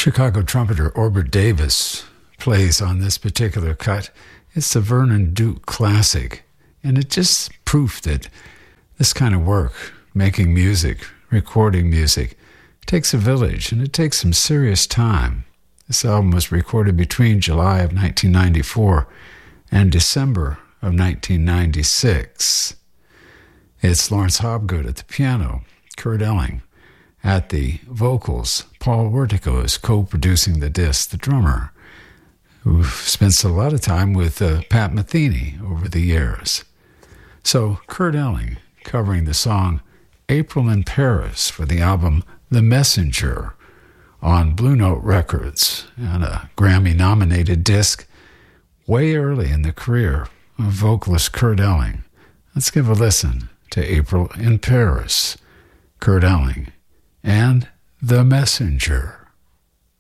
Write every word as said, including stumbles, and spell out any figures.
Chicago trumpeter Orbert Davis plays on this particular cut. It's the Vernon Duke classic, and it's just proof that this kind of work, making music, recording music, takes a village, and it takes some serious time. This album was recorded between July of nineteen ninety-four and December of nineteen ninety-six. It's Lawrence Hobgood at the piano, Kurt Elling at the vocals. Paul Wertico is co-producing the disc, the drummer, who spent a lot of time with uh, Pat Metheny over the years. So Kurt Elling covering the song April in Paris for the album The Messenger on Blue Note Records, and a Grammy-nominated disc way early in the career of vocalist Kurt Elling. Let's give a listen to April in Paris, Kurt Elling, and The Messenger.